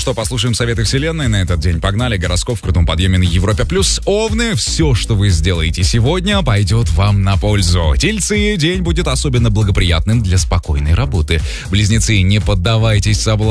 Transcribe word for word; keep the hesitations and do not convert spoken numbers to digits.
что, послушаем советы вселенной на этот день. Погнали, гороскоп в крутом подъеме на Европе+. плюс. Овны, все, что вы сделаете сегодня, пойдет вам на пользу. Тельцы, день будет особенно благоприятным для спокойной работы. Близнецы, не поддавайтесь соблазну